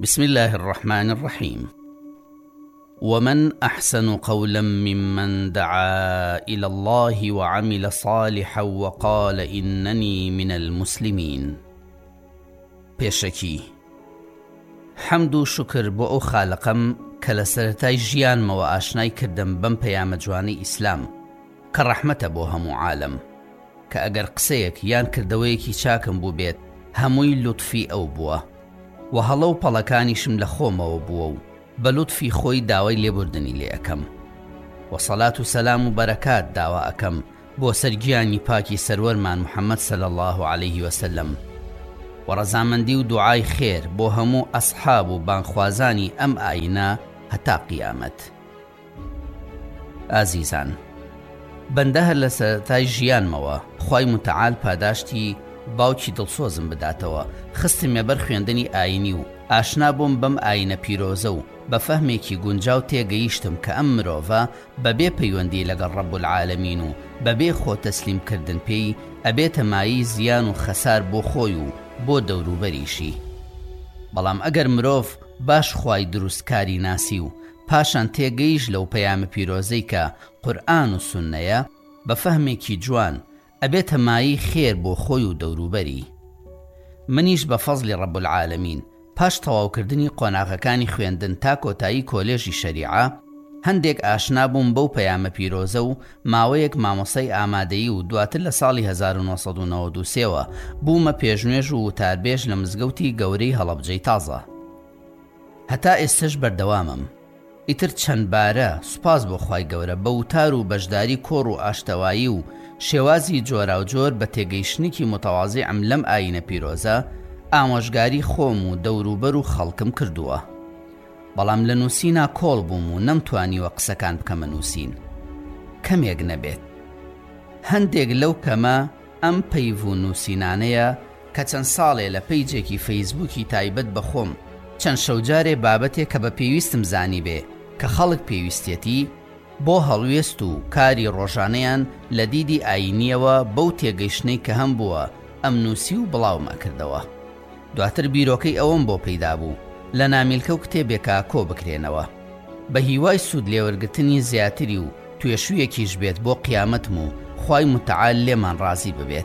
بسم الله الرحمن الرحيم. ومن أحسن قولا ممن دعا إلى الله وعمل صالحا وقال إنني من المسلمين. پێشەکی حەمد و شکر بۆ ئەو خالقم کە لە سەرەتای ژیانمەوە ئاشنای کردم بەم پەیامە جوانەی ئیسلام کە ڕەحمەتە بۆ هەموو عالەم، کە ئەگەر قسەیەک یان کردەوەیەکی چاکم بوو بێت هەمووی لوتفی ئەو بووە و هەڵە و پەڵەکانیشم لە خۆمەوە بووە و بە لوتفی خۆی داوای لێبوردنی لێ ئەەکەم و سەڵات و سەلام و بەرەکات داوا ئەەکەم بۆ سەرگیانی پاکی سەروەرمان محەممەد صلی الله عليه وسلم و ڕەزامەندی و دوعای خێر بۆ هەموو ئەسحاب و بانخوازانی ئەم ئاینە هەتا قیامەت. ئازیزان، بەندە هەر لە سەرەتای ژیانمەوە خوای متعال پاداشتی باوکی دڵسۆزم بداتەوە، خستمێ بەر خوێندنی ئاینی و ئاشنا بووم بەم ئاینە پیرۆزە و بە فەهمێکی گونجاو تێگەیشتم کە ئەم مرۆڤە بەبێ پەیوەندی لەگەڵ ڕەب العالەمین و بەبێ خۆ تەسلیمکردن پێی ئەبێتە مایی زیان و خەسار بۆ خۆی و بۆ دەوروبەریشی. بەڵام ئەگەر مرۆڤ باش خوای دروستکاری ناسی و پاشان تێگەیش لەو پەیامە پیرۆزەی کە قورئان و سوننەیە بە فەهمێکی جوان ئەبێتە مایی خێر بۆ خۆی و دەوروبەری. منیش بە فەزلی ڕەب العالەمین پاش تەواوکردنی قۆناغەکانی خوێندن تا کۆتایی کۆلێژی شەریعە هەندێک ئاشنا بووم بەو پەیامە پیرۆزە و ماوەیەک مامۆسای ئامادەیی و دواتر لە ساڵی 1993ەوە بوومە پێشنوێژ و وتاربێژ لە مزگەوتی گەورەی هەڵەبجەی تازە. هەتا ئێستش بەردەوامم. ئیتر چەند بارە سوپاس بۆ خوای گەورە بە وتار و بەشداری کۆڕ و ئاشتەوایی و شێوازی جۆراوجۆر بە تێگەیشتنێکی متەواضیعم لەم ئاینە پیرۆزە ئامۆژگاری خۆم و دەوروبەر و خەڵکم کردووە. بەڵام لە نووسینا کۆڵ بووم و نەمتوانیوە قسەکان بکەمە نووسین. کەمێک نەبێت. هەندێک لەو کەمە ئەم پەیڤ و نووسینانەیە کە چەند ساڵێ لە پەیجێکی فەیسبووکی تایبەت بە خۆم چەند شەوجارێ بابەتێک کە بە پێویستم زانی بێ کە خەڵک پێویستێتی بۆ هەڵوێست و کاری ڕۆژانەیان لە دیدی ئاینیەوە بەو تێگەیشتنەی کە هەم بووە ئەم نووسی و بڵاومە کردەوە. دواتر بیرۆکەی ئەوەم بۆ پەیدا بوو لە نامیلکە و کتێبێکە کۆ بکرێنەوە بە هیوای سوود لێوەرگرتنی زیاتری و توێشوویەکیش بێت بۆ قیامەتم و خوای متعال لێمان ڕازی ببێت.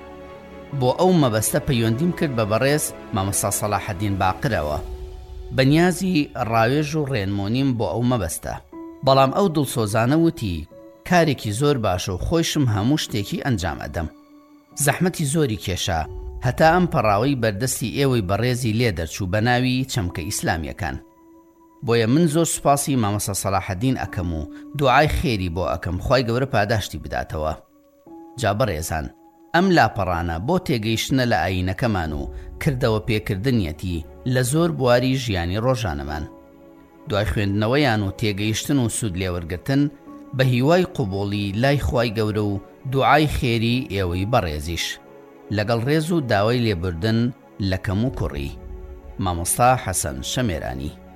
بۆ ئەو مەبەستە پەیوەندیم کرد بە بەڕێز مامۆستا سەلاحەدین باقرەوە. بەنیازی ڕاوێژ و ڕێنمۆنیم بۆ ئەو مەبەستە. بەڵام ئەو دڵسۆزانە وتی کارێکی زۆر باشە و خۆشم هەموو شتێکی ئەنجام ئەدەم. زەحمەتی زۆری کێشا هەتا ئەم پەڕاوەی بەردەستی ئێوەی بەڕێزی لێ دەرچوو بە ناوی چەمکە ئیسلامیەکان. بۆیە من زۆر سوپاسی مامۆستا سەلاحەدین ئەکەم و دوعای خێری بۆ ئەکەم خوای گەورە پاداشتی بداتەوە. جا بەڕێزان، ئەم لاپەڕانە بۆ تێگەیشتنە لە ئاینەکەمان و کردەوە پێکردنیەتی لە زۆر بواری ژیانی ڕۆژانەمان. دوای خوێندنەوەیان و تێگەیشتن و سوود لێوەرگرتن بە هیوای قوبوڵی لای خوای گەورە و دوعای خێری ئێوەی بەڕێزیش لەگەڵ ڕێز و داوای لێبوردن لە کەم و کوڕی. مامۆستا حەسەن شەمێرانی.